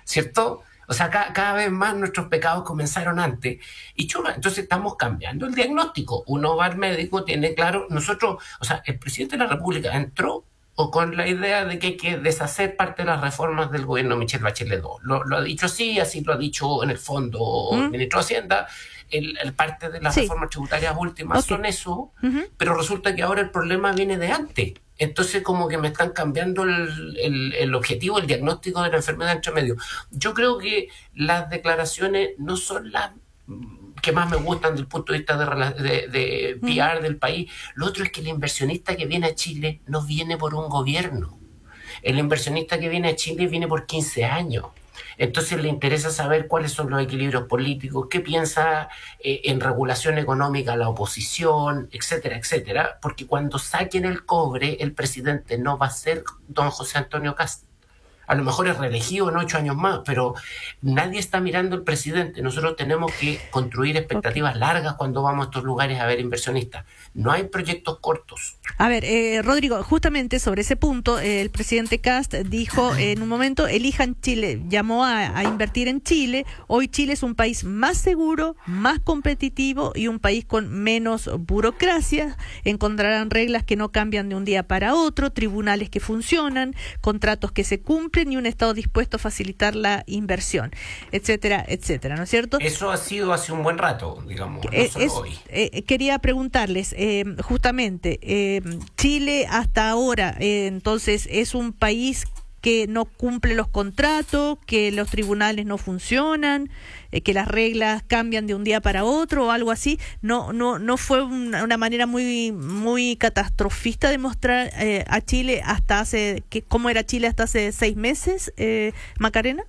¿cierto? O sea, cada vez más nuestros pecados comenzaron antes. Y chuta, entonces estamos cambiando el diagnóstico. Uno va al médico, tiene claro, nosotros, o sea, el presidente de la República entró o con la idea de que hay que deshacer parte de las reformas del gobierno de Michelle Bachelet II. Lo ha dicho así lo ha dicho en el fondo el ministro de Hacienda. El parte de las Sí. reformas tributarias últimas Ok. son eso, pero resulta que ahora el problema viene de antes. Entonces como que me están cambiando el objetivo, el diagnóstico de la enfermedad entre medio. Yo creo que las declaraciones no son las que más me gustan desde el punto de vista de PR del país. Lo otro es que el inversionista que viene a Chile no viene por un gobierno. El inversionista que viene a Chile viene por 15 años. Entonces le interesa saber cuáles son los equilibrios políticos, qué piensa en regulación económica la oposición, etcétera, etcétera, porque cuando saquen el cobre, el presidente no va a ser don José Antonio Kast. A lo mejor es reelegido en 8 años más, pero nadie está mirando al presidente. Nosotros tenemos que construir expectativas largas cuando vamos a estos lugares a ver inversionistas. No hay proyectos cortos. A ver, Rodrigo, justamente sobre ese punto, el presidente Kast dijo en un momento, elijan Chile, llamó a invertir en Chile. Hoy Chile es un país más seguro, más competitivo y un país con menos burocracia. Encontrarán reglas que no cambian de un día para otro, tribunales que funcionan, contratos que se cumplen y un Estado dispuesto a facilitar la inversión, etcétera, etcétera, ¿no es cierto? Eso ha sido hace un buen rato, digamos, no solo hoy. Quería preguntarles, justamente, Chile hasta ahora, entonces, es un país que no cumple los contratos, que los tribunales no funcionan, que las reglas cambian de un día para otro o algo así. No fue una manera muy catastrofista de mostrar a Chile cómo era Chile hasta hace 6 meses, Macarena.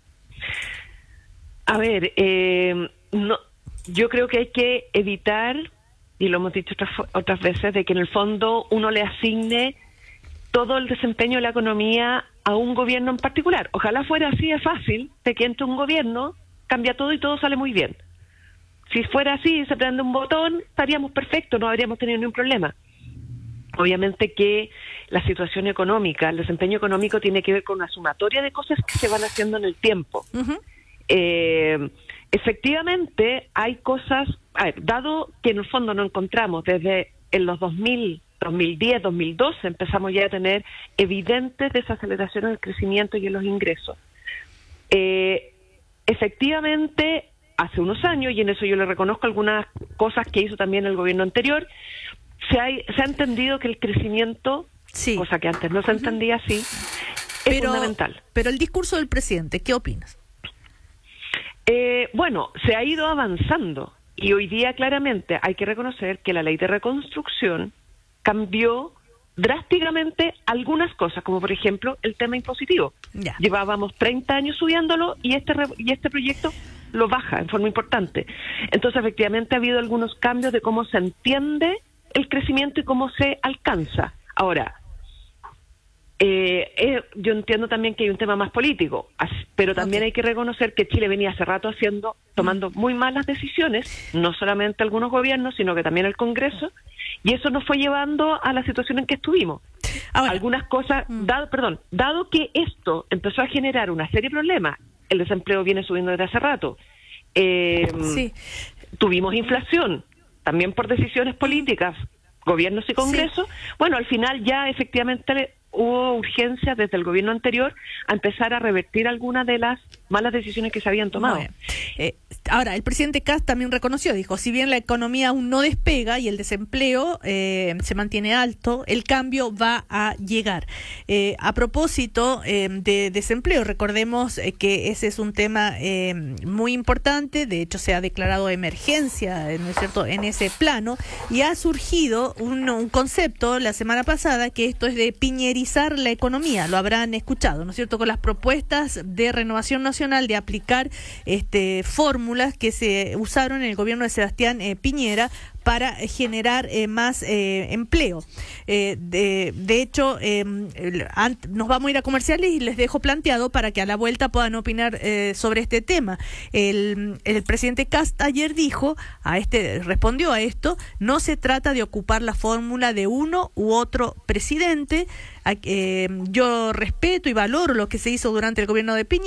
A ver, no, yo creo que hay que evitar, y lo hemos dicho otras veces, de que en el fondo uno le asigne todo el desempeño de la economía a un gobierno en particular. Ojalá fuera así de fácil, de que entre un gobierno, cambia todo y todo sale muy bien. Si fuera así, se prende un botón, estaríamos perfectos, no habríamos tenido ningún problema. Obviamente que la situación económica, el desempeño económico tiene que ver con una sumatoria de cosas que se van haciendo en el tiempo. Efectivamente, hay cosas, dado que en el fondo no encontramos desde en los 2010, 2012, empezamos ya a tener evidentes desaceleraciones en el crecimiento y en los ingresos. Efectivamente, hace unos años, y en eso yo le reconozco algunas cosas que hizo también el gobierno anterior, se ha entendido que el crecimiento, sí, cosa que antes no se entendía así, es fundamental. Pero el discurso del presidente, ¿qué opinas? Bueno, se ha ido avanzando y hoy día claramente hay que reconocer que la ley de reconstrucción cambió drásticamente algunas cosas, como por ejemplo el tema impositivo. Ya. Llevábamos 30 años subiéndolo y este proyecto lo baja en forma importante. Entonces, efectivamente, ha habido algunos cambios de cómo se entiende el crecimiento y cómo se alcanza. Ahora, yo entiendo también que hay un tema más político, pero también hay que reconocer que Chile venía hace rato tomando muy malas decisiones, no solamente algunos gobiernos, sino que también el Congreso, y eso nos fue llevando a la situación en que estuvimos. Ahora, algunas cosas, dado que esto empezó a generar una serie de problemas, el desempleo viene subiendo desde hace rato, sí, tuvimos inflación, también por decisiones políticas, gobiernos y Congreso, sí. Bueno, al final ya efectivamente hubo urgencia desde el gobierno anterior a empezar a revertir algunas de las malas decisiones que se habían tomado. Bueno, ahora, el presidente Kast también reconoció, dijo, si bien la economía aún no despega y el desempleo se mantiene alto, el cambio va a llegar. A propósito de desempleo, recordemos que ese es un tema muy importante, de hecho se ha declarado emergencia, ¿no es cierto?, en ese plano, y ha surgido un concepto la semana pasada que esto es de piñerizar la economía, lo habrán escuchado, ¿no es cierto?, con las propuestas de Renovación Nacional de aplicar fórmulas que se usaron en el gobierno de Sebastián Piñera para generar más empleo. De hecho, nos vamos a ir a comerciales y les dejo planteado para que a la vuelta puedan opinar sobre este tema. El presidente Kast ayer respondió a esto, no se trata de ocupar la fórmula de uno u otro presidente. Yo respeto y valoro lo que se hizo durante el gobierno de Piñera.